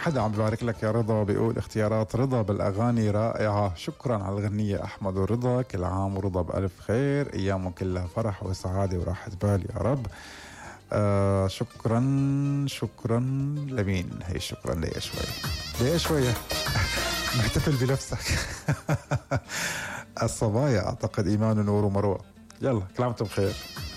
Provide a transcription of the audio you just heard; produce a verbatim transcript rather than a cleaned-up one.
حدا عم ببارك لك يا رضا، بيقول اختيارات رضا بالأغاني رائعة، شكرا على الغنية أحمد ورضا، كل عام ورضا بألف خير، أيامه كلها فرح وسعادة وراحة بال يا رب. آه شكرا شكرا. لمين هي شكرا؟ ليه شوي ليه شوية محتفل بنفسك. الصبايا أعتقد إيمان ونور ومروة. يلا كل عام وانتم بخير.